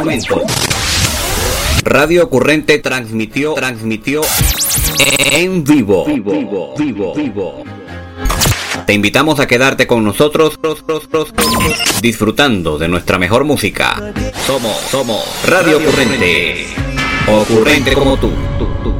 Radio Ocurrente transmitió en vivo. Te invitamos a quedarte con nosotros disfrutando de nuestra mejor música. Somos Radio Ocurrente. Ocurrente como tú.